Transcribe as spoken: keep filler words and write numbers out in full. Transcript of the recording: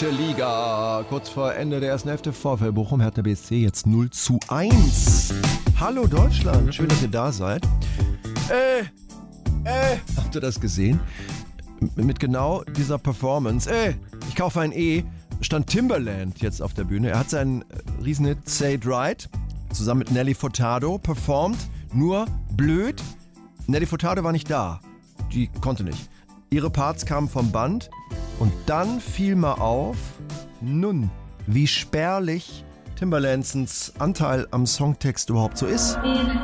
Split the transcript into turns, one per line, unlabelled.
Deutsche Liga. Kurz vor Ende der ersten Hälfte. VfL Bochum, Hertha B S C jetzt null zu eins. Hallo Deutschland, schön, dass ihr da seid. Äh, äh, habt ihr das gesehen? Mit genau dieser Performance, äh, ich kaufe ein E, stand Timbaland jetzt auf der Bühne. Er hat seinen Riesenhit Say It Right zusammen mit Nelly Furtado performt. Nur blöd, Nelly Furtado war nicht da. Die konnte nicht. Ihre Parts kamen vom Band und dann fiel mal auf, nun, wie spärlich Timbalands Anteil am Songtext überhaupt so ist.